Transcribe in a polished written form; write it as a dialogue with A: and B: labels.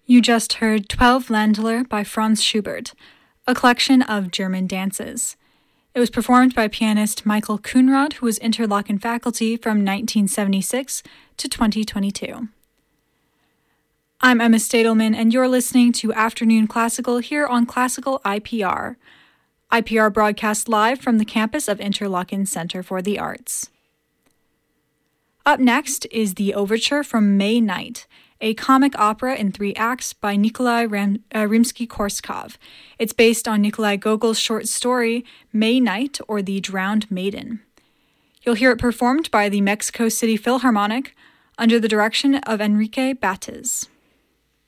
A: You just heard 12 Ländler by Franz Schubert, a collection of German dances. It was performed by pianist Michael Kuhnrad, who was Interlochen faculty from 1976 to 2022. I'm Emma Stadelman, and you're listening to Afternoon Classical here on Classical IPR. IPR broadcasts live from the campus of Interlochen Center for the Arts. Up next is the overture from May Night, a comic opera in 3 acts by Nikolai Rimsky-Korskov. It's based on Nikolai Gogol's short story, May Night, or The Drowned Maiden. You'll hear it performed by the Mexico City Philharmonic under the direction of Enrique Bates.